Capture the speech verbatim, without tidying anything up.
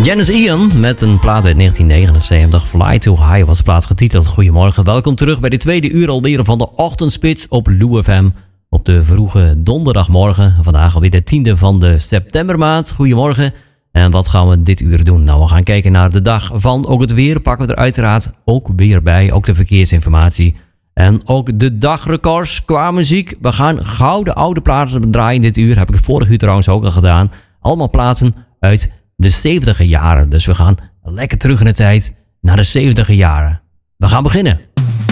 Janis Ian met een plaat uit negentien negenenzeventig. Fly Too High was de plaat getiteld. Goedemorgen, welkom terug bij de tweede uur alweer van de ochtendspits op Lou F M. Op de vroege donderdagmorgen. Vandaag alweer de tiende van de septembermaand. Goedemorgen. En wat gaan we dit uur doen? Nou, we gaan kijken naar de dag van ook het weer. Pakken we er uiteraard ook weer bij. Ook de verkeersinformatie. En ook de dagrecords qua muziek. We gaan gouden oude platen draaien dit uur. Heb ik het vorige uur trouwens ook al gedaan. Allemaal platen uit de zeventiger jaren. Dus we gaan lekker terug in de tijd naar de zeventiger jaren. We gaan beginnen.